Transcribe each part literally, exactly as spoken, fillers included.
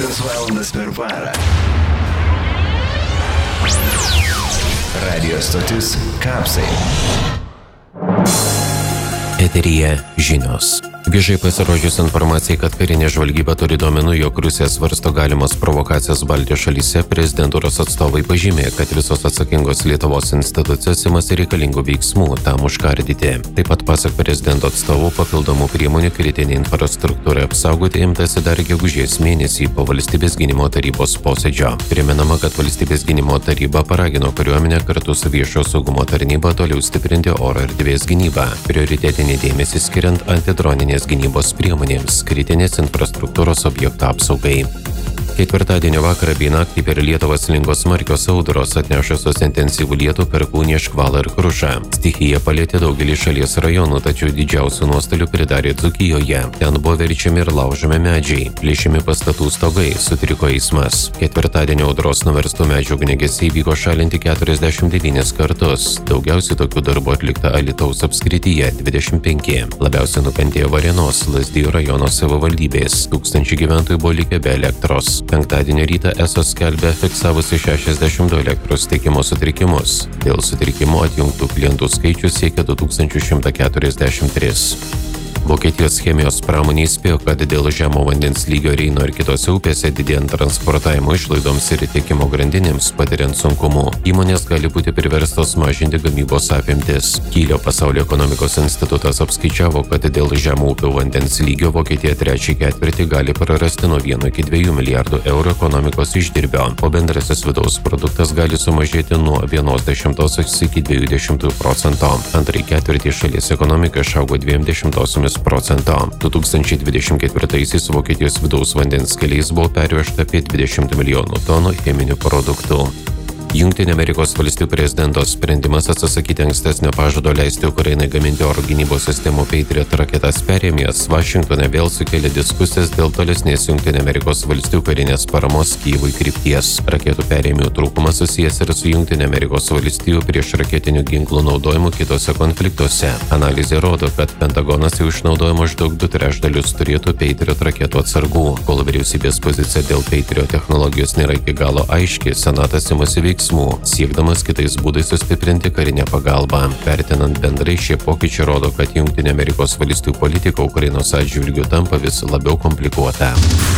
penkios valandas per parą. Radio stotis Kapsai. Eteryje žinios. Viešai pasirodžius informacijai, kad karinė žvalgyba turi duomenų, jog Rusija svarsto galimas provokacijas Baltijos šalyse, prezidentūros atstovai pažymė, kad visos atsakingos Lietuvos institucijos imasi reikalingų veiksmų tam užkardyti. Taip pat pasak prezidento atstovų papildomų priemonių kritinė infrastruktūra apsaugoti imtasi dar gegužės mėnesį po Valstybės gynimo tarybos posėdžio. Primenama, kad Valstybės gynimo taryba paragino kariuomenę kartu su viešo saugumo tarnyba toliau stiprinti oro erdvės gynybą, prioritetinį dėmesį skiriant antidroninės gynybos priemonėms, kritinės infrastruktūros objektų apsaugai. Ketvirtadienio vakarą bei naktį per Lietuvą slinko smarkios audros, atnešusios intensyvų lietų, perkūniją, škvalą ir krušą. Stichija palėtė daugelį šalies rajonų, tačiau didžiausių nuostolių pridarė Dzūkijoje. Ten buvo verčiami ir laužomi medžiai, plėšiami pastatų stogai, sutriko eismas. Ketvirtadienio audros nuverstų medžių ugniagesiai vyko šalinti keturiasdešimt devynis kartus. Daugiausiai tokių darbų atlikta Alytaus apskrityje – dvidešimt penki. Labiausiai nukentėjo Varėnos, Lazdijų rajono savivaldybės. Tūkstančiai gyventojų buvo likę be elektros. Penktadienio rytą E S O skelbia fiksavusi šešiasdešimt du elektros tiekimo sutrikimus. Dėl sutrikimo atjungtų klientų skaičius siekia du tūkstančius šimtą keturiasdešimt tris. Vokietijos chemijos pramonė įspėjo, kad dėl žemo vandens lygio Reino ir kitose upėse didėjant transportavimo išlaidoms ir tiekimo grandinėms patiriant sunkumų, įmonės gali būti priverstos mažinti gamybos apimtis. Kylio pasaulio ekonomikos institutas apskaičiavo, kad dėl žemo upių vandens lygio Vokietija trečią ketvirtį gali prarasti nuo vieno iki dviejų milijardų eurų ekonomikos išdirbio, o bendrasis vidaus produktas gali sumažėti nuo vienos dešimtosios iki dviejų dešimtųjų procento. Antrąjį ketvirtį šalies ekonomika išaugo dviem dešimtosiomis procento. du tūkstančiai dvidešimt ketvirtaisiais Vokietijos vidaus vandens keliais buvo pervežta apie dvidešimt milijonų tonų cheminių produktų. Jungtinių Amerikos valstijų prezidento sprendimas atsisakyti ankstesnio pažado leisti Ukrainai gaminti oro gynybos sistemų Patriot raketas perėmės Vašingtone vėl sukėlė diskusijas dėl tolesnės Jungtinių Amerikos valstijų karinės paramos Kyjivui krypties. Raketų perėmėjų trūkumas susijęs ir su Jungtinių Amerikos valstijų prieš raketinių ginklų naudojimu kitose konfliktuose. Analizė rodo, kad Pentagonas jau išnaudoja maždaug du trečdalius turėtų Patriot raketų atsargų. Kol vyriausybės pozicija dėl Patriot technologijos nėra iki galo aiški, Senatas imasi veiksmų, siekdamas kitais būdais sustiprinti karinę pagalbą. Vertinant bendrai, šie pokyčiai rodo, kad Jungtinių Amerikos valstijų politika Ukrainos atžvilgiu tampa vis labiau komplikuota.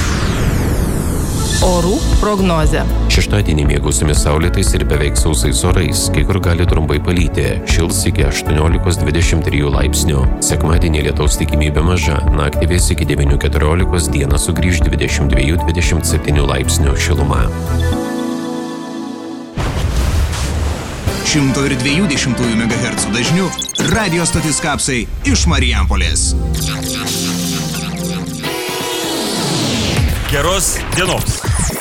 Orų prognozė. Šeštadienį mėgausime saulėtais ir beveik sausais orais, kai kur gali trumpai palyti, šils iki aštuoniolikos dvidešimt trijų laipsnių. Sekmadienį lietaus tikimybė maža, naktį vės iki devynių keturiolikos, dieną sugrįž dvidešimt dviejų dvidešimt septynių laipsnių šiluma. šimto dviejų dešimtųjų megahercų dažniu radio stotis Kapsai iš Marijampolės. Geros dienos.